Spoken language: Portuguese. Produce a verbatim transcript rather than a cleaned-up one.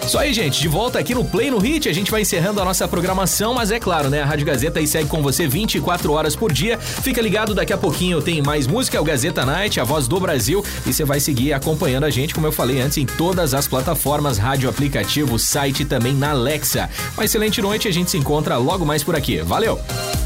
Isso aí, gente, de volta aqui no Play no Hit, a gente vai encerrando a nossa programação, mas é claro, né, a Rádio Gazeta aí segue com você vinte e quatro horas por dia. Fica ligado, daqui a pouquinho tem mais música, é o Gazeta Night, a voz do Brasil, e você vai seguir acompanhando a gente, como eu falei antes, em todas as plataformas, rádio, aplicativo, site e também na Alexa. Uma excelente noite, a gente se encontra logo mais por aqui. Valeu!